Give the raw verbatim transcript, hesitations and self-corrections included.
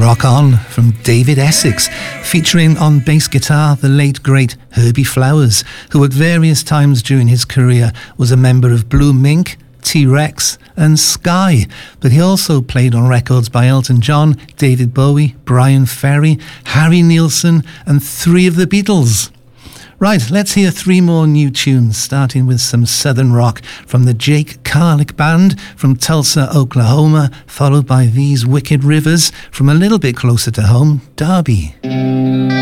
Rock On from David Essex, featuring on bass guitar the late great Herbie Flowers, who at various times during his career was a member of Blue Mink, T-Rex and Sky, but he also played on records by Elton John, David Bowie, Brian Ferry, Harry Nilsson and three of the Beatles. Right, let's hear three more new tunes, starting with some southern rock from the Jake Carlick Band from Tulsa, Oklahoma, followed by These Wicked Rivers from a little bit closer to home, Derby.